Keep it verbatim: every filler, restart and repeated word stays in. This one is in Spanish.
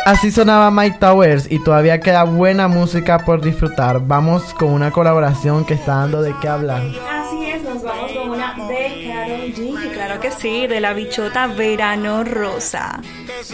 así sonaba Mike Towers y todavía queda buena música por disfrutar. Vamos con una colaboración que está dando de qué hablar. Así es, nos vamos con una de Karol G, claro que sí, de la bichota Verano Rosa.